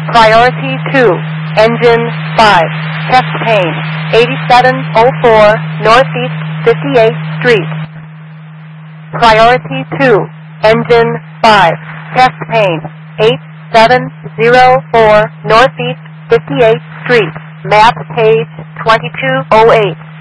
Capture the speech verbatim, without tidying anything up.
Priority two, engine five, test pane, eighty-seven oh four Northeast fifty-eighth Street. Priority two, engine five, test pane, eight seven zero four Northeast fifty-eighth Street, map page twenty-two oh eight.